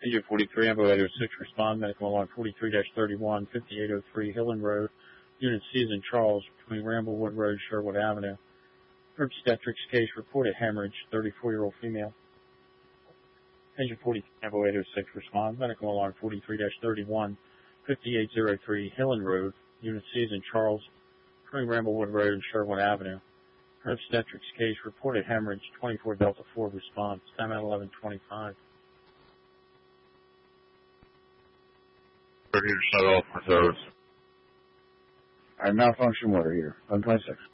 Agent 43, Ambo 806, respond. Medical alarm 43-31, 5803 Hillen Road. Unit C is in Charles, between Ramblewood Road, Sherwood Avenue. Obstetrics case, reported hemorrhage, 34-year-old female. Agent 43, Ambo 806, respond. Medical alarm 43-31, 5803 Hillen Road. Unit C is in Charles, between Ramblewood Road and Sherwood Avenue. Obstetrics case, reported hemorrhage, 24 Delta 4, response. Time at 11:25. Ready to shut off for those. Alright, malfunction water here. 11:26.